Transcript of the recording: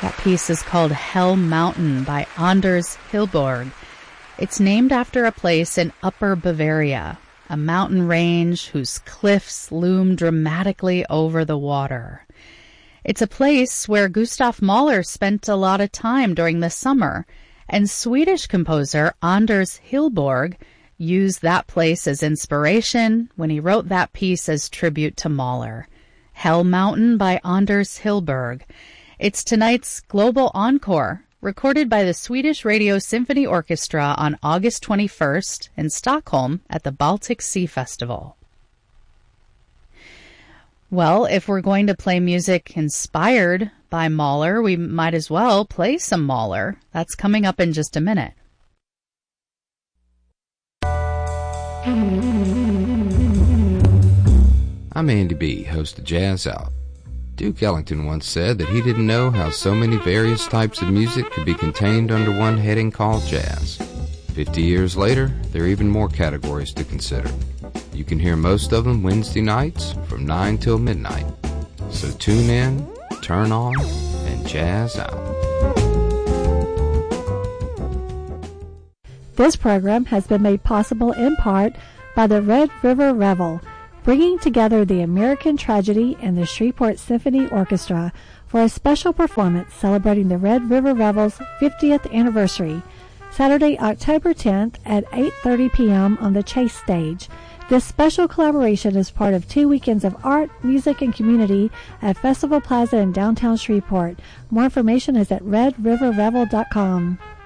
That piece is called Hell Mountain by Anders Hillborg. It's named after a place in Upper Bavaria, a mountain range whose cliffs loom dramatically over the water. It's a place where Gustav Mahler spent a lot of time during the summer, and Swedish composer Anders Hillborg used that place as inspiration when he wrote that piece as tribute to Mahler. Hell Mountain by Anders Hillborg. It's tonight's Global Encore, recorded by the Swedish Radio Symphony Orchestra on August 21st in Stockholm at the Baltic Sea Festival. Well, if we're going to play music inspired by Mahler, we might as well play some Mahler. That's coming up in just a minute. I'm Andy B., host of Jazz Out. Duke Ellington once said that he didn't know how so many various types of music could be contained under one heading called jazz. 50 years later, there are even more categories to consider. You can hear most of them Wednesday nights from 9 till midnight. So tune in, turn on, and jazz out. This program has been made possible in part by the Red River Revel, bringing together the American Tragedy and the Shreveport Symphony Orchestra for a special performance celebrating the Red River Revel's 50th anniversary, Saturday, October 10th at 8:30 p.m. on the Chase Stage. This special collaboration is part of 2 weekends of art, music, and community at Festival Plaza in downtown Shreveport. More information is at redriverrevel.com.